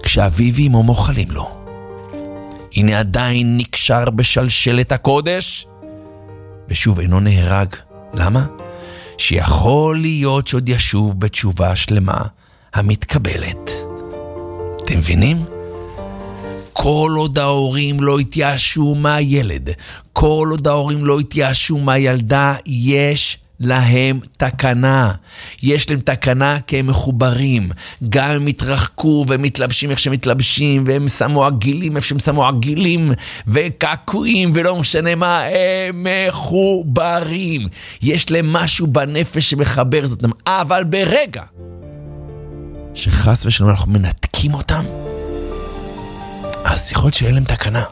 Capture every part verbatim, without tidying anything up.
כשאביו ואמו מוחלים לו. הנה עדיין נקשר בשלשלת הקודש, ושוב אינו נהרג. למה? שיכול להיות שעוד ישוב בתשובה שלמה המתקבלת. אתם מבינים? כל עוד ההורים לא התייאשו מהילד, כל עוד ההורים לא התייאשו מהילדה, יש להם תקנה. יש להם תקנה כי הם מחוברים. גם הם התרחקו והם מתלבשים איך שהם מתלבשים, והם שמו עגילים איפה שהם שמו עגילים, וקעקועים ולא משנה מה, הם מחוברים. יש להם משהו בנפש שמחברת אותם. אבל ברגע שחס ושלום אנחנו מנתקים אותם, אז יכול להיות שאין להם תקנה.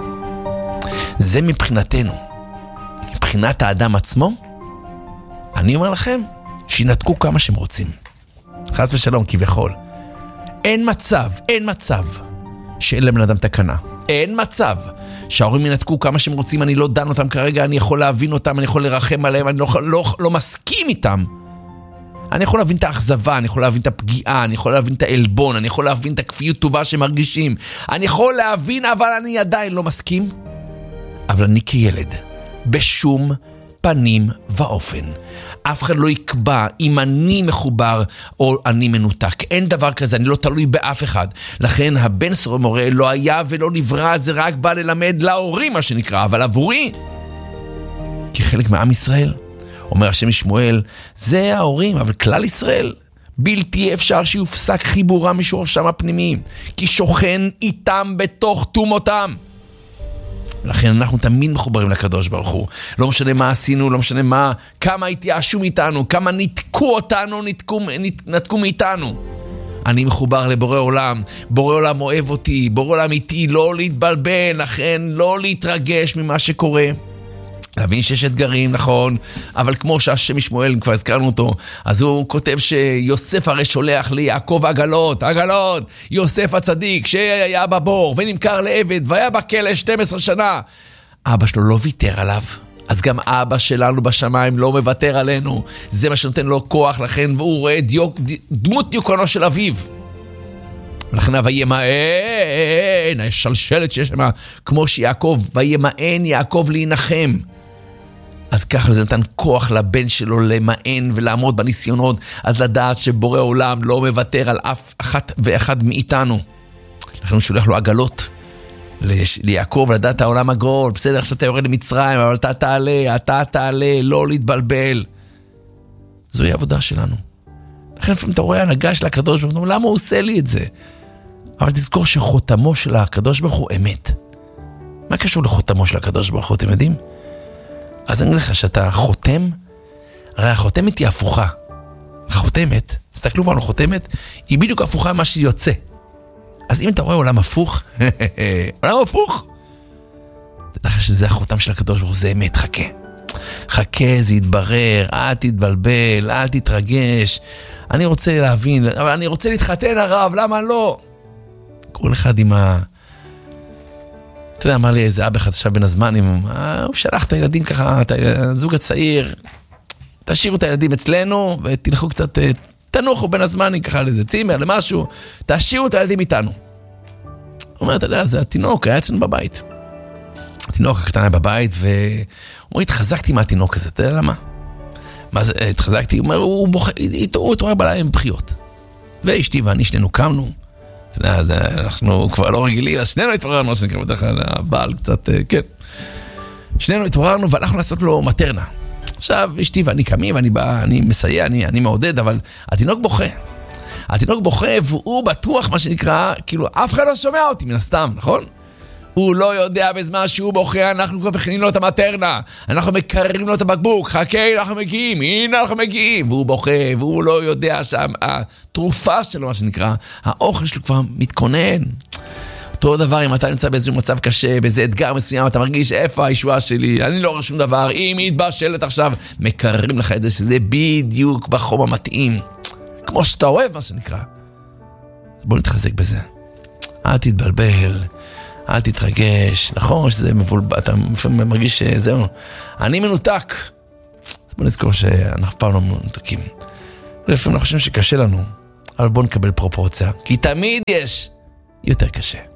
זה מבחינתנו. מבחינת האדם עצמו, אני אומר לכם, שינתקו כמה שהם רוצים. חס ושלום, כביכול. אין מצב, אין מצב שאין להם לאדם תקנה. אין מצב שההורים ינתקו כמה שהם רוצים, אני לא דן אותם כרגע, אני יכול להבין אותם, אני יכול לרחם עליהם, אני לא, לא, לא מסכים איתם. אני יכול להבין את האכזבה, אני יכול להבין את הפגיעה, אני יכול להבין את האלבון, אני יכול להבין את הכפיות טובה שהם מרגישים. אני יכול להבין, אבל אני עדיין לא מסכים. אבל אני כילד, בשום פנים ואופן, אף אחד לא יקבע אם אני מחובר או אני מנותק. אין דבר כזה, אני לא תלוי באף אחד. לכן הבן סורר מורה לא היה ולא נברא, זה רק בא ללמד להורים מה שנקרא, אבל עבורי, כחלק מעם ישראל, אומר השם משמואל, זה ההורים, אבל כלל ישראל, בלתי אפשר שיופסק חיבורה משורשם הפנימיים, כי שוכן איתם בתוך תומותם. לכן אנחנו תמיד מחוברים לקדוש ברוך הוא. לא משנה מה עשינו, לא משנה מה, כמה התייאשו מאיתנו, כמה נתקו אותנו, נתקו, נתקו מאיתנו. אני מחובר לבורא עולם, בורא עולם אוהב אותי, בורא עולם איתי, לא להתבלבל, לכן לא להתרגש ממה שקורה. להבין שיש אתגרים, נכון, אבל כמו שהשם משמואל, כבר הזכרנו אותו, אז הוא כותב שיוסף הרי שולח ליעקב עגלות, עגלות, יוסף הצדיק שהיה בבור ונמכר לעבד והיה בכלא שתים עשרה שנה. אבא שלו לא ויתר עליו, אז גם אבא שלנו בשמיים לא מוותר עלינו, זה מה שנותן לו כוח, לכן הוא רואה דיוק, דמות דיוקנו של אביו. ולכן וימאן, השלשלת שיש שם, כמו שיעקב, וימאן יעקב להנחם. אז ככה זה נתן כוח לבן שלו למען ולעמוד בניסיונות, אז לדעת שבורא עולם לא מוותר על אף אחת ואחד מאיתנו. לכן הוא שולח לו עגלות ליעקב, לדעת העולם עגול, בסדר שאתה יורד למצרים, אבל אתה תעלה, אתה תעלה, לא להתבלבל. זוהי העבודה שלנו. לכן לפעמים אתה רואה הנהגה של הקדוש ברוך הוא, למה הוא עושה לי את זה? אבל תזכור שחותמו של הקדוש ברוך הוא אמת. מה קשור לחותמו של הקדוש ברוך הוא, אתם יודעים? אז אני אגיד לך שאתה חותם, הרי החותמת היא הפוכה. החותמת, תסתכלו פה על החותמת, היא בדיוק הפוכה ממה שיוצא. אז אם אתה רואה עולם הפוך, עולם הפוך, תדע לך שזה החותם של הקדוש ברוך הוא, זה אמת, חכה. חכה, זה יתברר, אל תתבלבל, אל תתרגש. אני רוצה להבין, אבל אני רוצה להתחתן הרב, למה לא? כל אחד עם ה... אתה יודע, אמר לי איזה אבא אחד עכשיו בין הזמנים, הוא שלח את הילדים ככה, את הזוג הצעיר, תשאירו את הילדים אצלנו, ותלכו קצת, תנוחו בין הזמנים ככה לאיזה צימר, למשהו, תשאירו את הילדים איתנו. הוא אומר, אתה יודע, זה התינוק, היה אצלנו בבית. התינוק הקטן היה בבית, והוא אומר, התחזקתי מהתינוק הזה, אתה יודע למה? מה זה, התחזקתי, הוא אומר, הוא התעורר בלילה עם בחיות. ואשתי ואני שנינו קמנו, אתה יודע, אז אנחנו כבר לא רגילים, אז שנינו התעוררנו, שנקרא בדרך כלל, הבעל קצת, כן. שנינו התעוררנו, והלכנו לעשות לו מטרנה. עכשיו, אשתי ואני קמים, ואני בא, אני מסייע, אני, אני מעודד, אבל התינוק בוכה. התינוק בוכה, והוא בטוח, מה שנקרא, כאילו, אף אחד לא שומע אותי, מן הסתם, נכון? הוא לא יודע בזמן שהוא בוכה, אנחנו כבר מכינים לו את המטרנה, אנחנו מקררים לו את הבקבוק, חכה, אנחנו מגיעים, הנה אנחנו מגיעים, והוא בוכה, והוא לא יודע שהתרופה שלו, מה שנקרא, האוכל שלו כבר מתכונן. אותו דבר, אם אתה נמצא באיזשהו מצב קשה, באיזה אתגר מסוים, אתה מרגיש, איפה הישועה שלי? אני לא רואה שום דבר, אם היא התבשלת עכשיו, מקררים לך את זה, שזה בדיוק בחום המתאים. כמו שאתה אוהב, מה שנקרא. אז בוא נתחזק בזה. אל תתבלבל, אל תתרגש, נכון שזה מבולבל, אתה מרגיש שזהו. אני מנותק. אז בוא נזכור שאנחנו פעם לא מנותקים. לפעמים אנחנו חושבים שקשה לנו, אבל בוא נקבל פרופורציה. כי תמיד יש יותר קשה.